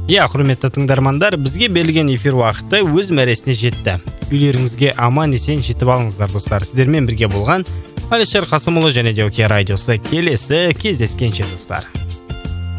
Иә, құрметті тыңдармандар, бізге берілген эфир уақыты өз мәресіне жетті. Үйлеріңізге аман есен жетіп алыңыздар, достар. Сіздермен бірге болған Алишер Қасымұлы және де Радиосы. Келесі кездескенше, достар.